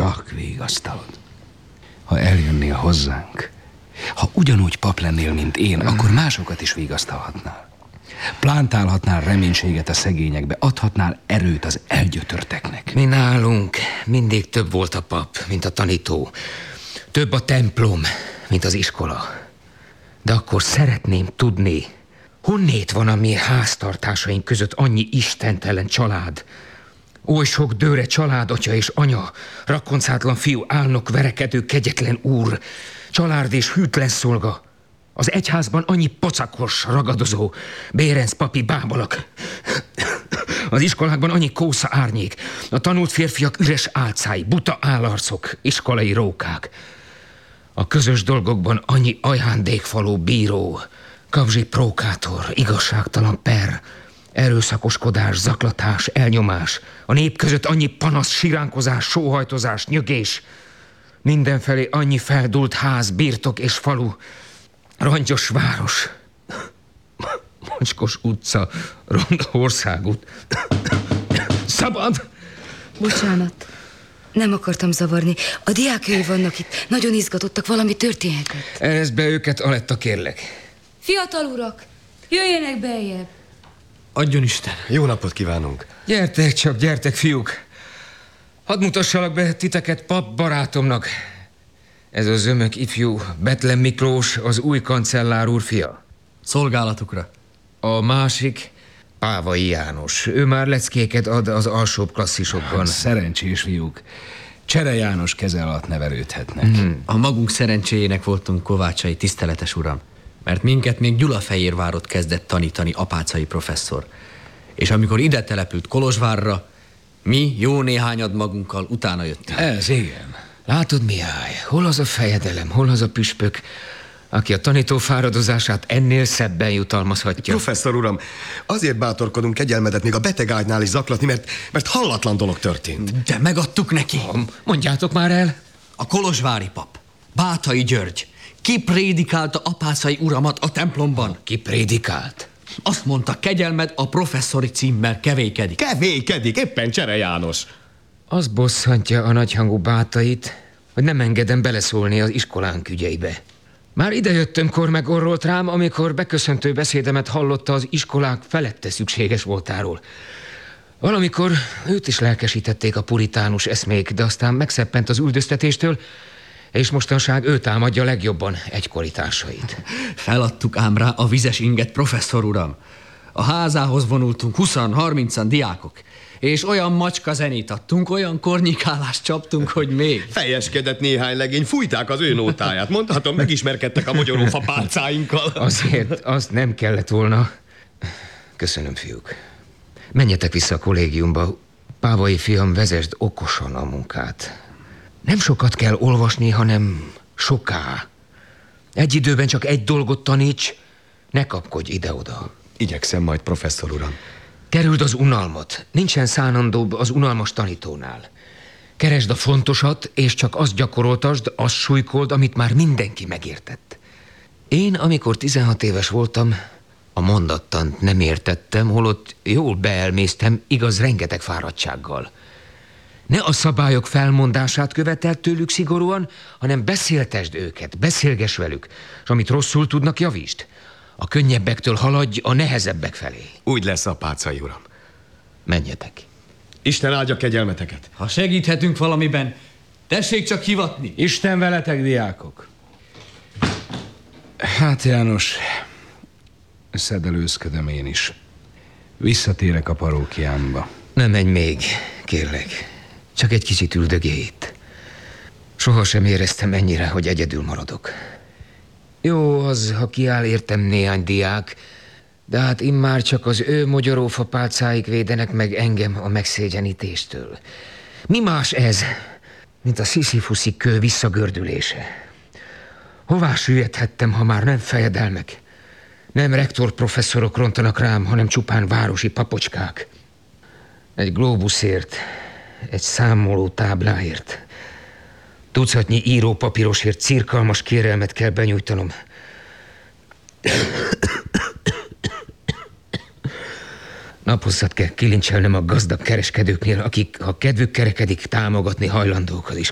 csak vigasztalod. Ha eljönnél hozzánk, ha ugyanúgy pap lennél, mint én, akkor másokat is vigasztalhatnál. Plántálhatnál reménységet a szegényekbe, adhatnál erőt az elgyötörteknek. Mi nálunk mindig több volt a pap, mint a tanító. Több a templom, mint az iskola. De akkor szeretném tudni, honnét van a mi háztartásaink között annyi istentelen család? Oly sok dőre család, atya és anya, rakoncátlan fiú, álnok, verekedő, kegyetlen úr, család és hűtlen szolga. Az egyházban annyi pocakos, ragadozó, bérenc papi bábalak. Az iskolákban annyi kósza árnyék, a tanult férfiak üres álcái, buta állarcok, iskolai rókák. A közös dolgokban annyi ajándékfaló bíró, kapzsi prókátor, igazságtalan per, erőszakoskodás, zaklatás, elnyomás. A nép között annyi panasz, siránkozás, sóhajtozás, nyögés. Mindenfelé annyi feldult ház, birtok és falu, rongyos város, mocskos utca, ronda országút. Szabad! Bocsánat, nem akartam zavarni. A diákjai vannak itt, nagyon izgatottak, valami történhetett. Erezd be őket, Aletta, kérlek. Fiatal urak, jöjjenek beljebb. Adjon Isten. Jó napot kívánunk. Gyertek csak, gyertek, fiúk. Hadd mutassalak be titeket pap barátomnak. Ez a zömök ifjú Betlen Miklós, az új kancellár úr fia. Szolgálatukra. A másik Pávai János. Ő már leckéket ad az alsóbb klasszisokban. Szerencsés fiúk. Csere János keze alatt nevelődhetnek. A magunk szerencséjének voltunk kovácsai, tiszteletes uram. Mert minket még Gyulafehérvárot kezdett tanítani apácai professzor. És amikor ide települt Kolozsvárra, mi jó néhányad magunkkal utána jöttünk. Ez igen. Látod, Mihály, hol az a fejedelem, hol az a püspök, aki a tanító fáradozását ennél szebben jutalmazhatja? Professzor uram, azért bátorkodunk kegyelmedet még a beteg ágynál is zaklatni, mert hallatlan dolog történt. De megadtuk neki. Mondjátok már el. A kolozsvári pap, Báthai György, kiprédikálta apácai uramat a templomban. Ki prédikált? Azt mondta, kegyelmed a professzori címmel kevékedik. Kevékedik, éppen Csere János. Az bosszantja a nagyhangú Báthait, hogy nem engedem beleszólni az iskolánk ügyeibe. Már idejöttömkor megorrolt rám, amikor beköszöntő beszédemet hallotta az iskolák felette szükséges voltáról. Valamikor őt is lelkesítették a puritánus eszmék, de aztán megszeppent az üldöztetéstől, és mostanság ő támadja legjobban egykori társait. Feladtuk ám rá a vizes inget, professzor uram. A házához vonultunk 20-30 diákok, és olyan macska zenét adtunk, olyan kornyikálást csaptunk, hogy még. Fejeskedett néhány legény, fújták az ő nótáját. Mondhatom, megismerkedtek a mogyorófa pálcáinkkal. Azért azt nem kellett volna. Köszönöm, fiúk. Menjetek vissza a kollégiumba. Pávai fiam, vezesd okosan a munkát. Nem sokat kell olvasni, hanem soká. Egy időben csak egy dolgot taníts, ne kapkodj ide-oda. Igyekszem majd, professzor uram. Kerüld az unalmat. Nincsen szánandóbb az unalmas tanítónál. Keresd a fontosat, és csak azt gyakoroltasd, azt súlykold, amit már mindenki megértett. Én, amikor 16 éves voltam, a mondattant nem értettem, holott jól beelméztem, igaz, rengeteg fáradtsággal. Ne a szabályok felmondását követeld tőlük szigorúan, hanem beszéltesd őket, beszélgess velük, és amit rosszul tudnak, javítsd. A könnyebbektől haladj a nehezebbek felé. Úgy lesz, apácai uram. Menjetek. Isten áldja kegyelmeteket. Ha segíthetünk valamiben, tessék csak hivatni. Isten veletek, diákok. Hát, János, szedelőzködöm én is. Visszatérek a parókiámba. Ne menj még, kérlek. Csak egy kicsit üldögélj itt. Sohasem éreztem ennyire, hogy egyedül maradok. Jó az, ha kiáll értem néhány diák, de hát immár csak az ő mogyorófa pálcáik védenek meg engem a megszégyenítéstől. Mi más ez, mint a sziszifuszi kő visszagördülése? Hová süllyedhettem, ha már nem fejedelmek? Nem rektor professzorok rontanak rám, hanem csupán városi papocskák. Egy glóbuszért, egy számoló tábláért, tucatnyi írópapírosért cirkalmas kérelmet kell benyújtanom. Naposszat kell kilincselnem a gazdag kereskedőknél, akik, ha kedvük kerekedik, támogatni hajlandók az